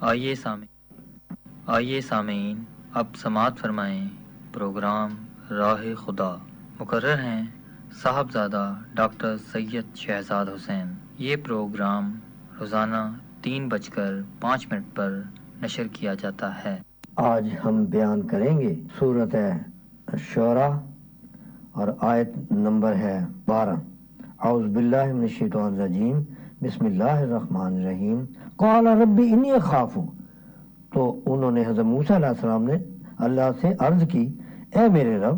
آئیے سامعین اب سماعت فرمائیں پروگرام راہ خدا۔ مقرر ہیں صاحبزادہ ڈاکٹر سید شہزاد حسین۔ یہ پروگرام روزانہ 3:05 پر نشر کیا جاتا ہے۔ آج ہم بیان کریں گے سورۃ شعراء اور آیت نمبر ہے 12۔ اعوذ باللہ من الشیطان الرجیم، بسم اللہ الرحمن الرحیم۔ قال رب انی اخاف، تو انہوں نے حضرت موسیٰ علیہ السلام نے اللہ سے عرض کی، اے میرے رب،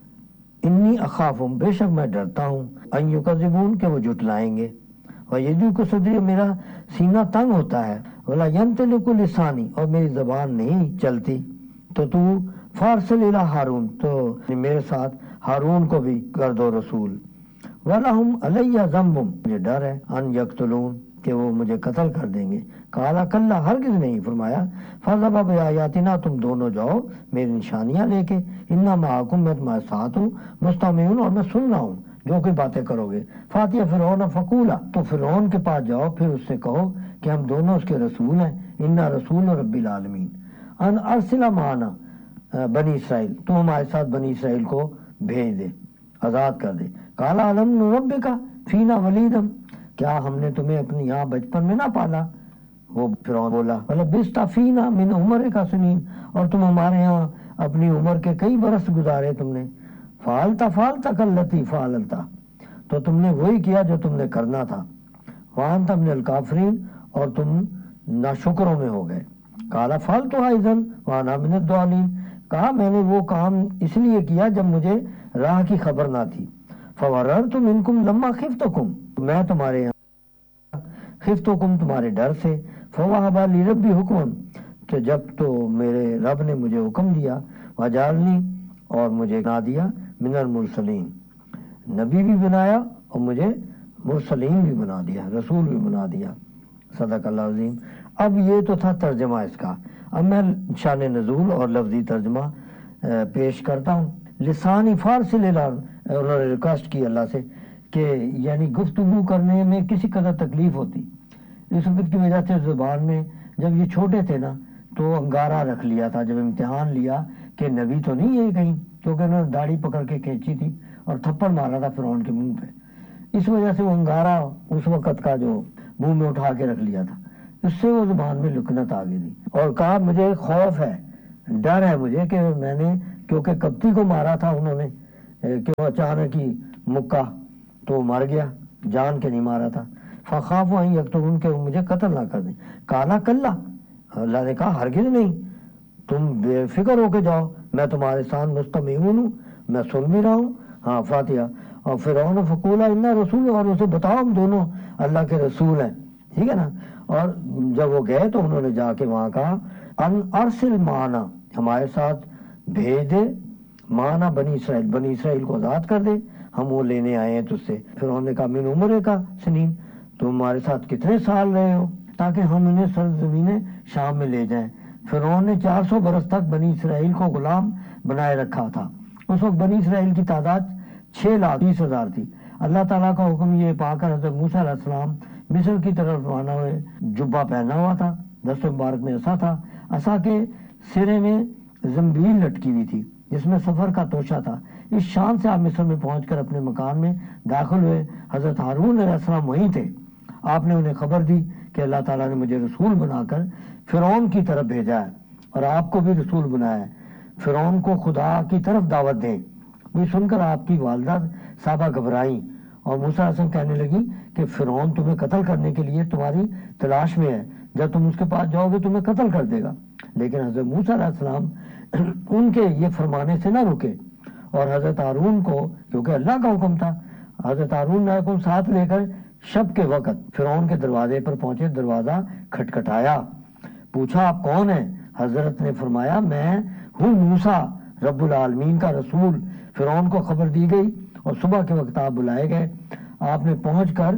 انی اخاف، بے شک میں ڈرتا ہوں، ان یکذبون، کہ وہ جھٹلائیں گے، ویضیق صدری، میرا سینہ تنگ ہوتا ہے، ولا ینطلق لسانی، اور میری زبان نہیں چلتی، تو فارسل الی ہارون، تو میرے ساتھ ہارون کو بھی کر دو رسول، وَلَهُمْ عَلَيَّ ذَنْبٌ، مجھے ڈر ہے، ان یقتلون، کہ وہ مجھے قتل کر دیں گے، کالا کلا، ہرگز نہیں، فرمایا فَذَهَبَ بِآیَاتِنَا، تم دونوں جاؤ میری نشانیاں لے کے، اِنَّا مَعَكُمْ، میں تمہارے ساتھ ہوں، مستمعون، اور میں سن رہا ہوں جو کوئی باتیں کرو گے، فاتح فرعون فقولا، تو فرعون کے پاس جاؤ، پھر اس سے کہو کہ ہم دونوں اس کے رسول ہیں، اِنَّا رسول رب العالمین، ان ارسل معنا بنی اسرائیل، تو ہمارے ساتھ بنی اسرائیل کو بھیج دے، آزاد کر دے، کالا علم نربک فینا ولیدم، کیا ہم نے تمہیں اپنے یہاں بچپن میں نہ پالا؟ وہ فرعون بولا، لبثت فینا من عمرک سنین، اور تم ہمارے یہاں اپنی عمر کے کئی برس گزارے تم نے، فعلت کاللتی فعلت، تو تم نے وہی کیا جو تم نے کرنا تھا، وانت من الکافرین، اور تم ناشکروں میں ہو گئے، کالا فعلتها اذا وانا من الضالین، کہا میں نے وہ کام اس لیے کیا جب مجھے راہ کی خبر نہ تھی، فوررت منکم لما خفتکم، میں تمہارے یہاں خفتکم، تمہارے ڈر سے، فوہب لی ربی حکم، کہ جب تو میرے رب نے مجھے حکم دیا، وجعلنی، اور مجھے بنا دیا، من المرسلین، نبی بھی بنایا اور مجھے مرسلین بھی بنا دیا، رسول بھی بنا دیا، صدق اللہ عظیم۔ اب یہ تو تھا ترجمہ اس کا، اب میں شان نزول اور لفظی ترجمہ پیش کرتا ہوں۔ لسانی فارسی انہوں نے ریکویسٹ کی اللہ سے کہ یعنی گفتگو کرنے میں کسی قدر تکلیف ہوتی، اس وقت کی وجہ سے زبان میں، جب یہ چھوٹے تھے نا تو انگارہ رکھ لیا تھا، جب امتحان لیا کہ نبی تو نہیں ہے کہیں، کیونکہ انہوں نے داڑھی پکڑ کے کھینچی تھی اور تھپڑ مارا تھا فرعون کے منہ پہ، اس وجہ سے وہ انگارہ اس وقت کا جو منہ میں اٹھا کے رکھ لیا تھا، اس سے وہ زبان میں لکنت آ گئی تھی، اور کہا مجھے خوف ہے، ڈر ہے مجھے کہ میں نے، کیونکہ کپتی کو مارا تھا انہوں نے کہ وہ اچانک ہی مکہ تو مر گیا، جان کے نہیں مارا تھا، فخاف ان یقتلون، کہ مجھے قتل نہ کر دیں، کالا کلا، اللہ نے کہا ہرگز نہیں، تم بے فکر ہو کے جاؤ، میں تمہارے ساتھ مستمعون ہوں، میں سن بھی رہا ہوں، ہاں فاتحہ، اور فرعون فقولا انا رسول، اور اسے بتاؤ ہم دونوں اللہ کے رسول ہیں، ٹھیک ہے نا، اور جب وہ گئے تو انہوں نے جا کے وہاں کہا ان ارسل معنا، ہمارے ساتھ بھیج دے، مانا بنی اسرائیل کو آزاد کر دے، ہم وہ لینے آئے ہیں تجھ سے، پھر انہوں نے کہا من عمرے کا سنین، تم ہمارے ساتھ کتنے سال رہے ہو تاکہ ہم انہیں سرزمین شام میں لے جائیں، فرعون نے 400 برس تک بنی اسرائیل کو غلام بنائے رکھا تھا، اس وقت بنی اسرائیل کی تعداد 6,30,000 تھی، اللہ تعالیٰ کا حکم یہ پا کر حضرت موسیٰ علیہ السلام مصر کی طرف روانہ ہوئے، جبہ پہنا ہوا تھا، دست مبارک میں عصا تھا، عصا کے سرے میں زنبیل لٹکی ہوئی تھی جس میں سفر کا توشہ تھا، اس شان سے آپ مصر میں پہنچ کر اپنے مکان میں داخل ہوئے، حضرت ہارون علیہ السلام وہیں تھے، آپ نے انہیں خبر دی کہ اللہ تعالیٰ نے مجھے رسول بنا کر فرعون کی طرف بھیجا ہے اور آپ کو بھی رسول بنایا ہے، فرعون کو خدا کی طرف دعوت دیں۔ یہ سن کر آپ کی والدہ صاحبہ گھبرائیں اور موسیٰ علیہ السلام کہنے لگی کہ فرعون تمہیں قتل کرنے کے لیے تمہاری تلاش میں ہے، جب تم اس کے پاس جاؤ گے تمہیں قتل کر دے گا، لیکن حضرت موسیٰ علیہ السلام ان کے یہ فرمانے سے نہ رکے، اور حضرت ہارون کو، کیونکہ اللہ کا حکم تھا، حضرت ہارون نے کو ساتھ لے کر شب کے وقت فرعون کے دروازے پر پہنچے، دروازہ کھٹکھٹایا، پوچھا آپ کون ہیں؟ حضرت نے فرمایا میں ہوں موسیٰ رب العالمین کا رسول، فرعون کو خبر دی گئی اور صبح کے وقت آپ بلائے گئے، آپ نے پہنچ کر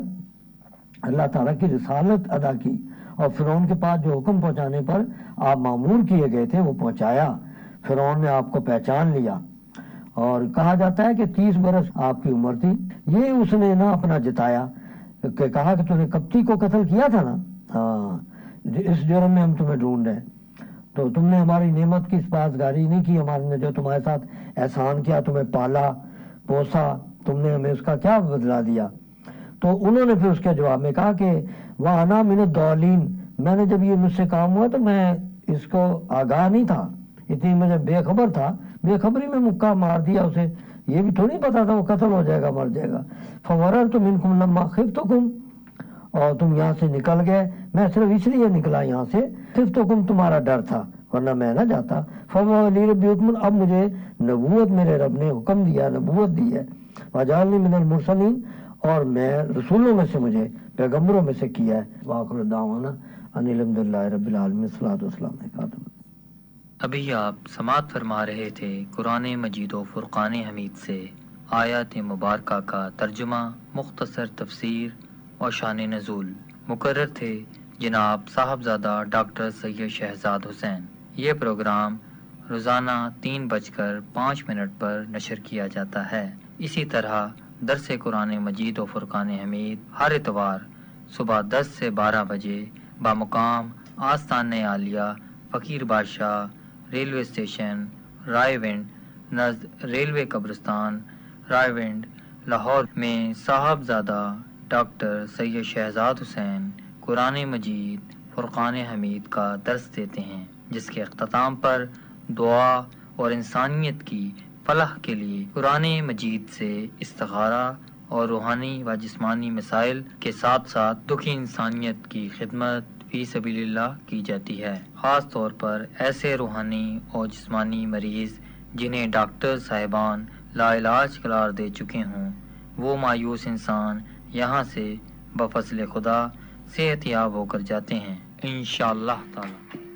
اللہ تعالیٰ کی رسالت ادا کی اور فرعون کے پاس جو حکم پہنچانے پر آپ مامور کیے گئے تھے وہ پہنچایا، فرعون نے آپ کو پہچان لیا، اور کہا جاتا ہے کہ 30 برس آپ کی عمر تھی، یہ اس نے نہ اپنا جتایا کہ کہا کہ تو نے کپتی کو قتل کیا تھا نا، ہاں اس جرم میں ہم تمہیں ڈھونڈ رہے ہیں، تو تم نے ہماری نعمت کی سپاسگاری نہیں کی، ہمارے نے جو تمہارے ساتھ احسان کیا، تمہیں پالا پوسا، تم نے ہمیں اس کا کیا بدلہ دیا؟ تو انہوں نے پھر اس کے جواب میں کہا کہ وَأَنَا مِنَ الضَّالِينَ، میں نے جب یہ مجھ سے کام ہوا تو میں اس کو آگاہ نہیں تھا، اتنی مجھے بے خبر تھا، بے خبری میں مکہ مار دیا اسے، یہ بھی تھوڑی پتا تھا وہ قتل ہو جائے گا، مر جائے گا۔ فَوَرَرْتُ مِنْكُمْ لَمَّا خِفْتُكُمْ، اور تم یہاں سے نکل گئے، میں صرف اس لیے نکلا یہاں سے، خِفْتُكُمْ تمہارا ڈر تھا، ورنہ میں نہ جاتا۔ فَوَلِي رَبِّ حُکْمٌ، اب مجھے نبوت میرے رب نے حکم دیا، نبوت دی ہے، وَجَعَلْنِي مِنَ الْمُرْسَلِينَ، اور میں رسولوں میں سے، مجھے پیغمبروں میں سے کیا ہے۔ وآخر دعوانا ان الحمد للہ رب العالمین، الصلاۃ والسلام علیہ خاتم۔ ابھی آپ سماعت فرما رہے تھے قرآن مجید و فرقان حمید سے آیات مبارکہ کا ترجمہ، مختصر تفسیر اور شان نزول۔ مقرر تھے جناب صاحبزادہ ڈاکٹر سید شہزاد حسین۔ یہ پروگرام روزانہ 3:05 پر نشر کیا جاتا ہے۔ اسی طرح درس قرآن مجید و فرقان حمید ہر اتوار صبح 10 سے 12 بجے بمقام آستان عالیہ فقیر بادشاہ، ریلوے اسٹیشن رائے ونڈ نزد ریلوے قبرستان رائے ونڈ، لاہور میں صاحبزادہ ڈاکٹر سید شہزاد حسین قرآن مجید فرقان حمید کا درس دیتے ہیں، جس کے اختتام پر دعا اور انسانیت کی فلاح کے لیے قرآن مجید سے استخارہ اور روحانی و جسمانی مسائل کے ساتھ ساتھ دکھی انسانیت کی خدمت فی سبیل اللہ کی جاتی ہے۔ خاص طور پر ایسے روحانی اور جسمانی مریض جنہیں ڈاکٹر صاحبان لا علاج قرار دے چکے ہوں، وہ مایوس انسان یہاں سے بفضل خدا صحت یاب ہو کر جاتے ہیں انشاءاللہ تعالی۔